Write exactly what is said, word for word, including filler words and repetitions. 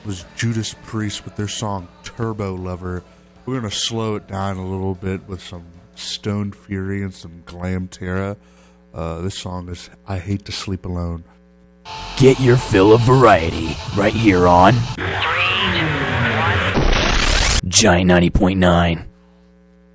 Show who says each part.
Speaker 1: was Judas Priest with their song Turbo Lover. We're going to slow it down a little bit with some Stone Fury and some Glam Terra. Uh, this song is I Hate to Sleep Alone.
Speaker 2: Get your fill of variety right here on Giant ninety point nine.